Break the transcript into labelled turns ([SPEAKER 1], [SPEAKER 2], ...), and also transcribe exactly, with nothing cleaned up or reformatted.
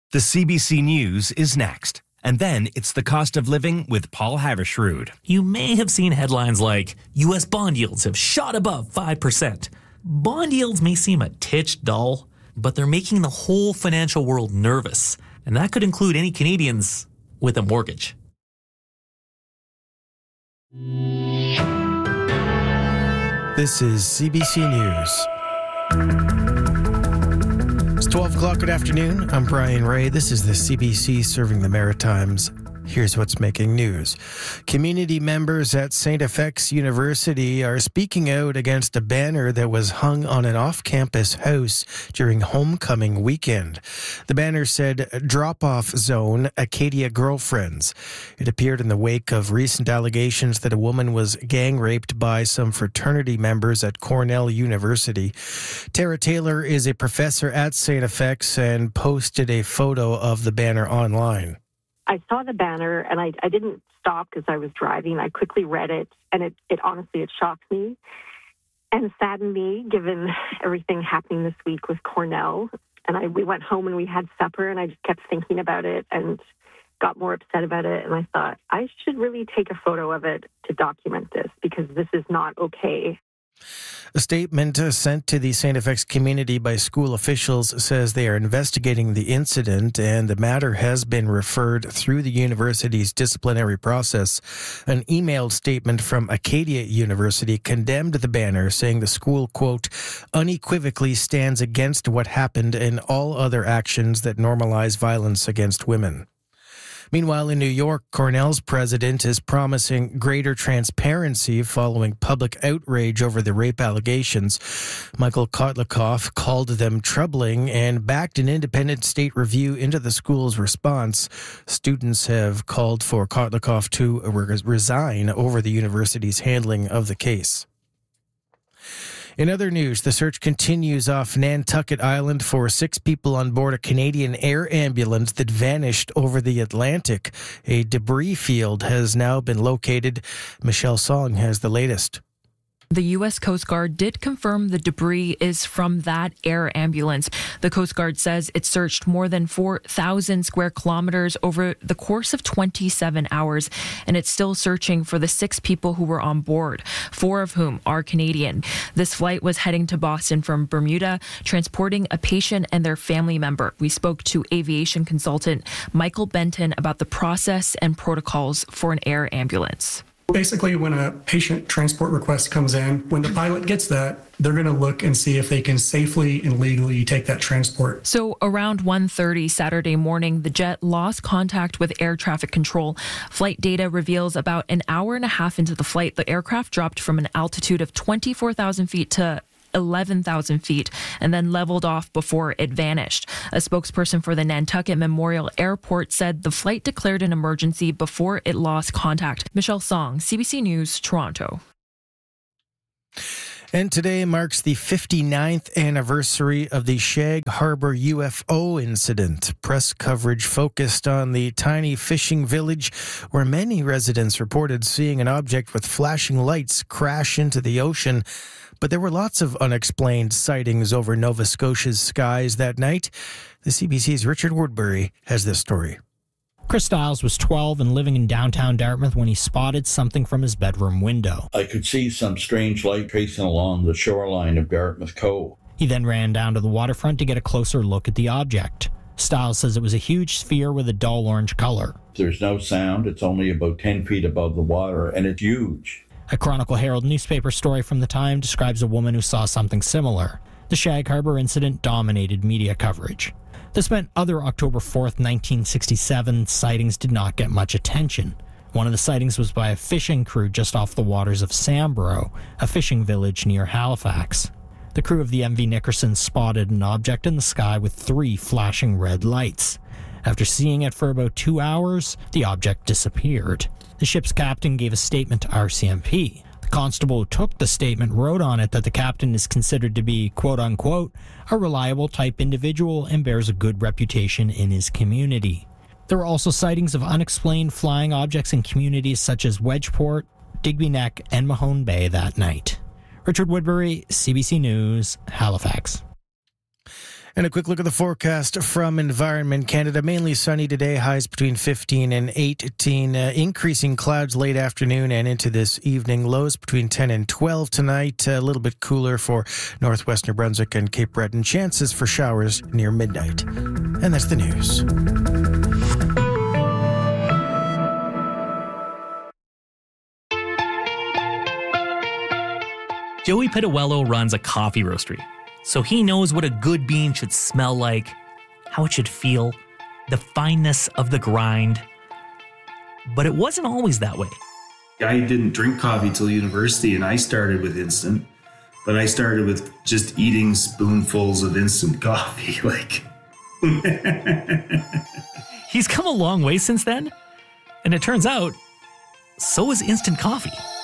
[SPEAKER 1] The C B C News is next. And then it's the cost of living with Paul Havershrud.
[SPEAKER 2] You may have seen headlines like, U S bond yields have shot above five percent. Bond yields may seem a titch dull, but they're making the whole financial world nervous. And that could include any Canadians with a mortgage.
[SPEAKER 3] This is C B C News. It's twelve o'clock, good afternoon. I'm Brian Ray. This is the C B C serving the Maritimes. Here's what's making news. Community members at Saint F X University are speaking out against a banner that was hung on an off-campus house during homecoming weekend. The banner said, "Drop-off zone, Acadia girlfriends." It appeared in the wake of recent allegations that a woman was gang-raped by some fraternity members at Cornell University. Tara Taylor is a professor at Saint F X and posted a photo of the banner online.
[SPEAKER 4] I saw the banner and I, I didn't stop because I was driving. I quickly read it and it, it honestly, it shocked me and saddened me given everything happening this week with Cornell. And I we went home and we had supper and I just kept thinking about it and got more upset about it. And I thought I should really take a photo of it to document this because this is not okay.
[SPEAKER 3] A statement sent to the Saint F X community by school officials says they are investigating the incident and the matter has been referred through the university's disciplinary process. An emailed statement from Acadia University condemned the banner, saying the school, quote, unequivocally stands against what happened and all other actions that normalize violence against women. Meanwhile, in New York, Cornell's president is promising greater transparency following public outrage over the rape allegations. Michael Kotlikoff called them troubling and backed an independent state review into the school's response. Students have called for Kotlikoff to resign over the university's handling of the case. In other news, the search continues off Nantucket Island for six people on board a Canadian air ambulance that vanished over the Atlantic. A debris field has now been located. Michelle Song has the latest.
[SPEAKER 5] The U S Coast Guard did confirm the debris is from that air ambulance. The Coast Guard says it searched more than four thousand square kilometers over the course of twenty-seven hours, and it's still searching for the six people who were on board, four of whom are Canadian. This flight was heading to Boston from Bermuda, transporting a patient and their family member. We spoke to aviation consultant Michael Benton about the process and protocols for an air ambulance.
[SPEAKER 6] Basically, when a patient transport request comes in, when the pilot gets that, they're going to look and see if they can safely and legally take that transport.
[SPEAKER 5] So around one thirty Saturday morning, the jet lost contact with air traffic control. Flight data reveals about an hour and a half into the flight, the aircraft dropped from an altitude of twenty-four thousand feet to eleven thousand feet and then leveled off before it vanished. A spokesperson for the Nantucket Memorial Airport said the flight declared an emergency before it lost contact. Michelle Song, C B C News, Toronto.
[SPEAKER 3] And today marks the fifty-ninth anniversary of the Shag Harbor U F O incident. Press coverage focused on the tiny fishing village where many residents reported seeing an object with flashing lights crash into the ocean. But there were lots of unexplained sightings over Nova Scotia's skies that night. The C B C's Richard Woodbury has this story.
[SPEAKER 7] Chris Stiles was twelve and living in downtown Dartmouth when he spotted something from his bedroom window.
[SPEAKER 8] I could see some strange light tracing along the shoreline of Dartmouth Cove.
[SPEAKER 7] He then ran down to the waterfront to get a closer look at the object. Stiles says it was a huge sphere with a dull orange color.
[SPEAKER 8] There's no sound. It's only about ten feet above the water, and it's huge.
[SPEAKER 7] A Chronicle Herald newspaper story from the time describes a woman who saw something similar. The Shag Harbor incident dominated media coverage. This meant other October fourth, nineteen sixty-seven sightings did not get much attention. One of the sightings was by a fishing crew just off the waters of Samborough, a fishing village near Halifax. The crew of the M V Nickerson spotted an object in the sky with three flashing red lights. After seeing it for about two hours, the object disappeared. The ship's captain gave a statement to R C M P. The constable who took the statement wrote on it that the captain is considered to be, quote-unquote, a reliable type individual and bears a good reputation in his community. There were also sightings of unexplained flying objects in communities such as Wedgeport, Digby Neck, and Mahone Bay that night. Richard Woodbury, C B C News, Halifax.
[SPEAKER 3] And a quick look at the forecast from Environment Canada. Mainly sunny today, highs between fifteen and eighteen. Uh, increasing clouds late afternoon and into this evening. Lows between ten and twelve tonight. A little bit cooler for northwest New Brunswick and Cape Breton. Chances for showers near midnight. And that's the news.
[SPEAKER 2] Joey Pituello runs a coffee roastery, so he knows what a good bean should smell like, how it should feel, the fineness of the grind. But it wasn't always that way.
[SPEAKER 9] I didn't drink coffee till university, and I started with instant, but I started with just eating spoonfuls of instant coffee. Like,
[SPEAKER 2] he's come a long way since then, and it turns out, so is instant coffee.